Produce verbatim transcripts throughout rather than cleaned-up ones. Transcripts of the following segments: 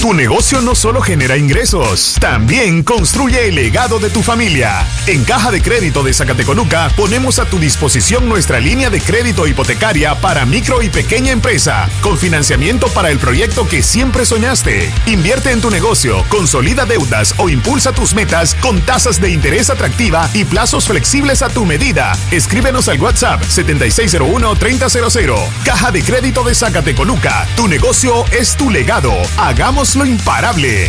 Tu negocio no solo genera ingresos, también construye el legado de tu familia. En Caja de Crédito de Zacatecoluca ponemos a tu disposición nuestra línea de crédito hipotecaria para micro y pequeña empresa, con financiamiento para el proyecto que siempre soñaste. Invierte en tu negocio, consolida deudas o impulsa tus metas con tasas de interés atractiva y plazos flexibles a tu medida. Escríbenos al WhatsApp setenta y seis cero uno, treinta cero cero. Caja de Crédito de Zacatecoluca. Tu negocio es tu legado. Hagamos lo imparable.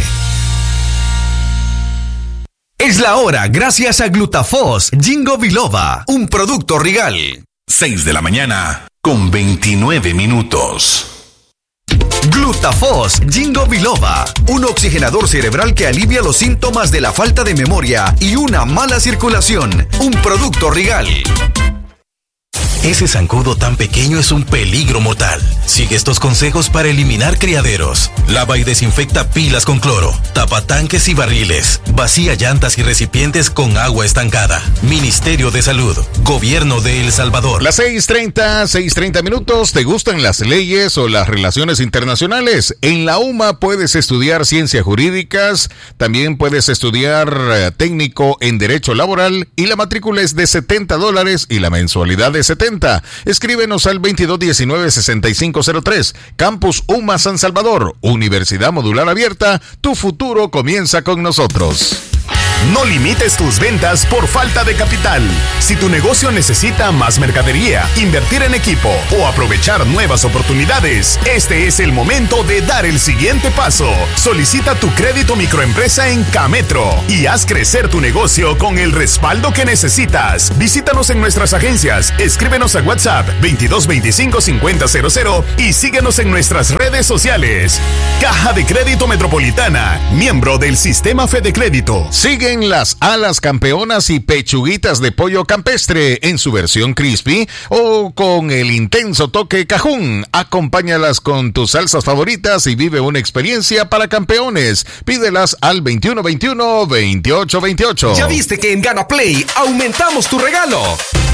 Es la hora gracias a Glutafos Ginkgo Biloba, un producto Regal. seis de la mañana con veintinueve minutos. Glutafos Ginkgo Biloba, un oxigenador cerebral que alivia los síntomas de la falta de memoria y una mala circulación. Un producto Regal. Ese zancudo tan pequeño es un peligro mortal. Sigue estos consejos para eliminar criaderos. Lava y desinfecta pilas con cloro. Tapa tanques y barriles. Vacía llantas y recipientes con agua estancada. Ministerio de Salud. Gobierno de El Salvador. Las seis treinta, seis treinta minutos. ¿Te gustan las leyes o las relaciones internacionales? En la U M A puedes estudiar ciencias jurídicas. También puedes estudiar eh, técnico en Derecho Laboral. Y la matrícula es de setenta dólares y la mensualidad de setenta. Escríbenos al veintidós diecinueve, sesenta y cinco cero tres. Campus U M A San Salvador. Universidad Modular Abierta. Tu futuro comienza con nosotros. No limites tus ventas por falta de capital. Si tu negocio necesita más mercadería, invertir en equipo o aprovechar nuevas oportunidades, este es el momento de dar el siguiente paso. Solicita tu crédito microempresa en Cametro y haz crecer tu negocio con el respaldo que necesitas. Visítanos en nuestras agencias, escríbenos a WhatsApp veintidós veinticinco cincuenta cero cero y síguenos en nuestras redes sociales. Caja de Crédito Metropolitana, miembro del Sistema Fede Crédito. Siguen las alas campeonas y pechuguitas de pollo campestre en su versión crispy o con el intenso toque cajún. Acompáñalas con tus salsas favoritas y vive una experiencia para campeones. Pídelas al veintiuno veintiuno, veintiocho veintiocho. ¿Ya viste que en Gana Play aumentamos tu regalo?